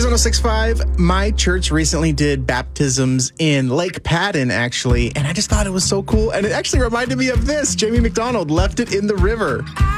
1065. My church recently did baptisms in Lake Padden, actually, and I just thought it was so cool. And it actually reminded me of this. Jamie McDonald left it in the river.